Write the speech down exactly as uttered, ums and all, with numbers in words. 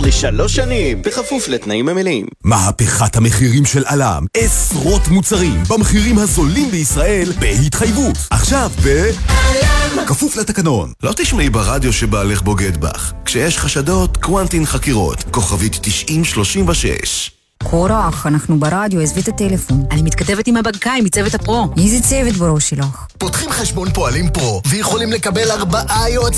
לשלוש שנים, בכפוף לתנאים המלאים. מהפכת המחירים של אלם, עשרות מוצרים במחירים הזולים בישראל בהתחייבות. עכשיו ב... אלם! כפוף לתקנון. לא תשמעי ברדיו שבעלך בוגד בך. כשיש חשדות, קוונטין חקירות. כוכבית תשעים שלושים ושש. קורח, אנחנו ברדיו, עזבי את הטלפון. אני מתכתבת עם הבנקאי מצוות הפרו. איזה צוות בראש שלך? פותחים חשבון פועלים פרו ויכולים לקבל ארבעה יועצים